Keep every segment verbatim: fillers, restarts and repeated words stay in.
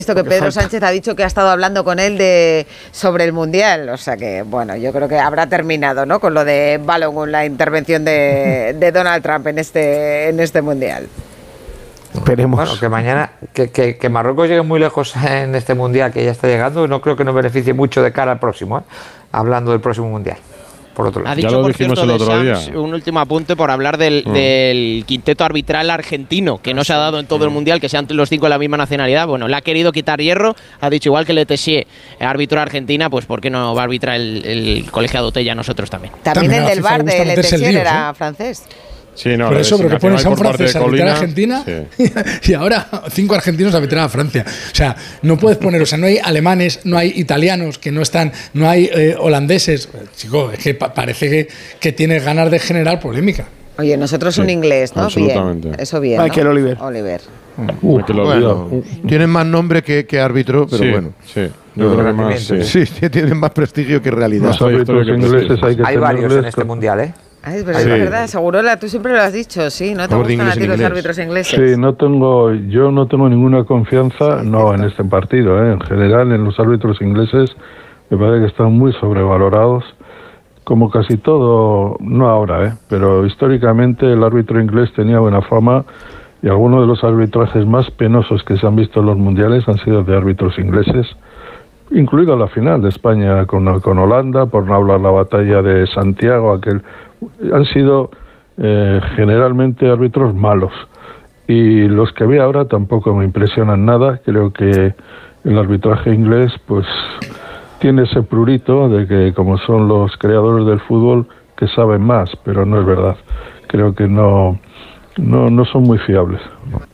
Visto que Pedro Sánchez ha dicho que ha estado hablando con él de sobre el Mundial, o sea que, bueno, yo creo que habrá terminado, ¿no?, con lo de Balogun, la intervención de, de Donald Trump en este en este Mundial. Esperemos. Bueno, que mañana, que, que, que Marruecos llegue muy lejos en este Mundial que ya está llegando, no creo que nos beneficie mucho de cara al próximo, ¿eh? Hablando del próximo Mundial. Por otro lado. Ha dicho, ya lo por dijimos cierto, el otro Deschamps, día. un último apunte por hablar del, mm. del quinteto arbitral argentino, que no se ha dado en todo el Mundial, que sean los cinco de la misma nacionalidad. Bueno, le ha querido quitar hierro, ha dicho igual que Le Tessier arbitró a Argentina, pues ¿por qué no va a arbitrar el, el colegiado Tella nosotros también? También, también el del bar de Le Tessier era ¿eh? francés. Sí, no, por eso, porque pones a un francés a arbitrar a Argentina, sí. y ahora cinco argentinos a arbitrar a Francia. O sea, no puedes poner, o sea, no hay alemanes, no hay italianos que no están, no hay eh, holandeses. Chico, es que pa parece que, que tienes ganas de generar polémica. Oye, nosotros sí, un inglés, ¿no? Absolutamente. Bien, eso bien, ¿no? Michael Oliver. Oliver. Uh, bueno, tienen más nombre que, que árbitro, pero sí, bueno. Sí, yo creo que más, sí. sí, tienen más prestigio que realidad. Los árbitros ingleses hay que Hay varios en este Mundial, ¿eh? Ay, pero sí. Es verdad, Segurola, tú siempre lo has dicho, sí, ¿no te Favor gustan a ti los árbitros ingleses? Sí, no tengo, yo no tengo ninguna confianza, sí, no en este partido, ¿eh? En general en los árbitros ingleses me parece que están muy sobrevalorados, como casi todo, no ahora, ¿eh? Pero históricamente el árbitro inglés tenía buena fama y algunos de los arbitrajes más penosos que se han visto en los mundiales han sido de árbitros ingleses, incluida la final de España con, con Holanda, por no hablar la batalla de Santiago, aquel... Han sido eh, generalmente árbitros malos y los que veo ahora tampoco me impresionan nada. Creo que el arbitraje inglés pues tiene ese prurito de que como son los creadores del fútbol que saben más, pero no es verdad. Creo que no, no, no son muy fiables.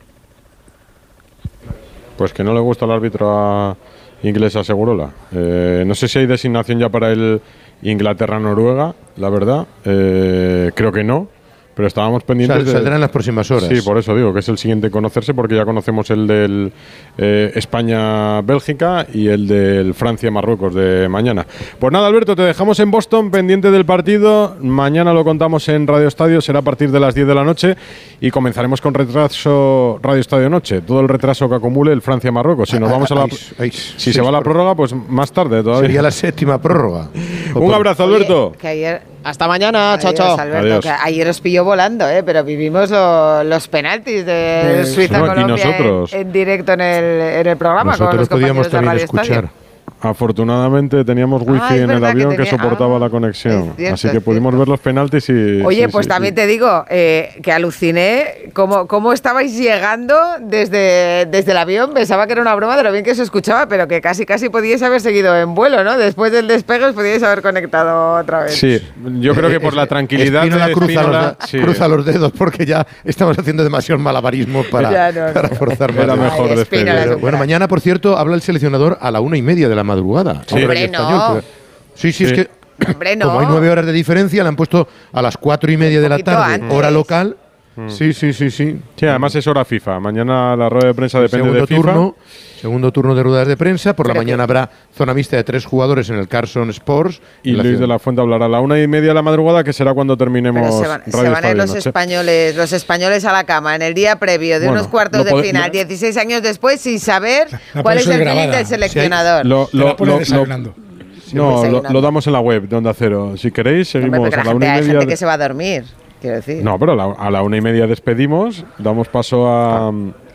Pues que no le gusta el árbitro a inglés a Segurola. Eh, no sé si hay designación ya para el Inglaterra-Noruega, la verdad, eh, creo que no, pero estábamos pendientes. Sal, saldrá en las próximas horas. Sí, por eso digo que es el siguiente en conocerse, porque ya conocemos el del eh, España-Bélgica y el del Francia-Marruecos de mañana. Pues nada, Alberto, te dejamos en Boston pendiente del partido. Mañana lo contamos en Radio Estadio, será a partir de las diez de la noche y comenzaremos con retraso Radio Estadio Noche. Todo el retraso que acumule el Francia-Marruecos. Si nos vamos a la, si se va a la prórroga, pues más tarde todavía. Sería la séptima prórroga. Un abrazo, Alberto. Oye, que ayer... Hasta mañana, chao, chao. Alberto, que ayer os pilló volando, ¿eh? Pero vivimos lo, los penaltis de Suiza-Colombia no, en, en directo en el, en el programa. Nosotros con los podíamos también Radio escuchar. Estadio. Afortunadamente teníamos wifi ah, en el avión que, tenía, que soportaba ah, la conexión, cierto, así que pudimos ver los penaltis y... Oye, sí, pues sí, también sí. te digo eh, que aluciné cómo, cómo estabais llegando desde, desde el avión. Pensaba que era una broma de lo bien que se escuchaba, pero que casi casi podíais haber seguido en vuelo, ¿no? Después del despegue os podíais haber conectado otra vez. Sí, yo creo que por la tranquilidad Espínola de cruza, Espínola, los, sí. cruza los dedos porque ya estamos haciendo demasiados malabarismos para, no, no. para forzar más. Era mejor despedir. Bueno, mañana, por cierto, habla el seleccionador a la una y media de la madrugada. Sí. Hombre, no. Sí, sí, es que Hombre, no. como hay nueve horas de diferencia, le han puesto a las cuatro y media de la tarde, antes. hora local. Mm. Sí, sí, sí, sí. Sí, además es hora FIFA. Mañana la rueda de prensa depende segundo de FIFA. Turno, segundo turno de ruedas de prensa. Por Pero la mañana que... habrá zona mixta de tres jugadores en el Carson Sports. Y Luis ciudad. de la Fuente hablará a la una y media de la madrugada, que será cuando terminemos. Pero se van, Radio se van a ir los noche. españoles, los españoles a la cama en el día previo de bueno, unos cuartos de final, dieciséis años después, sin saber la cuál es el grabada. feeling del seleccionador. Sí, lo, lo, lo, lo, Sí, no, lo, lo damos en la web de Onda Cero. Si queréis, seguimos Hombre, a la, la una y hay media. gente de... que se va a dormir, quiero decir. No, pero a la, a la una y media despedimos, damos paso a.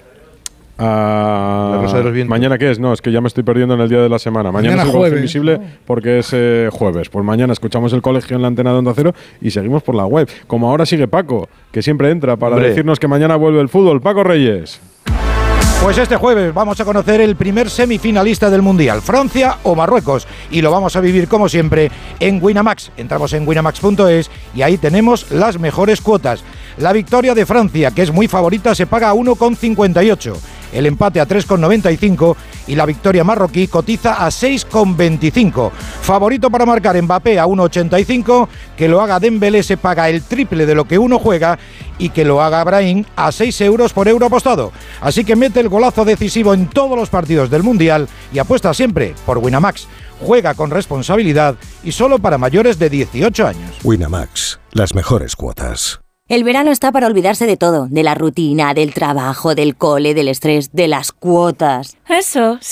a la Rosa de los Vientos. ¿Mañana qué es? No, es que ya me estoy perdiendo en el día de la semana. Mañana, mañana es jueves invisible porque es eh, jueves. Pues mañana escuchamos el colegio en la antena de Onda Cero y seguimos por la web. Como ahora sigue Paco, que siempre entra para Hombre. decirnos que mañana vuelve el fútbol. Paco Reyes. Pues este jueves vamos a conocer el primer semifinalista del Mundial, Francia o Marruecos, y lo vamos a vivir como siempre en Winamax. Entramos en winamax punto es y ahí tenemos las mejores cuotas. La victoria de Francia, que es muy favorita, se paga a uno coma cincuenta y ocho. El empate a tres coma noventa y cinco y la victoria marroquí cotiza a seis coma veinticinco. Favorito para marcar Mbappé a uno coma ochenta y cinco, que lo haga Dembélé se paga el triple de lo que uno juega y que lo haga Brahim a seis euros por euro apostado. Así que mete el golazo decisivo en todos los partidos del Mundial y apuesta siempre por Winamax. Juega con responsabilidad y solo para mayores de dieciocho años. Winamax, las mejores cuotas. El verano está para olvidarse de todo, de la rutina, del trabajo, del cole, del estrés, de las cuotas. Eso